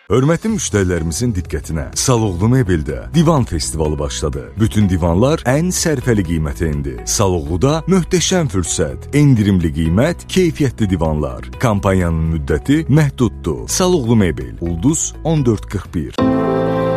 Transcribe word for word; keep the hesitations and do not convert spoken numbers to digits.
Hörmətli müştərilərimizin diqqətinə, Saloğlu Mebeldə Divan Festivalı başladı. Bütün divanlar ən sərfəli qiymətə indi. Saloğluda möhtəşəm fürsət, endirimli qiymət, keyfiyyətli divanlar. Kampaniyanın müddəti məhduddur. Saloğlu Mebel, Ulduz on dörd qırx bir.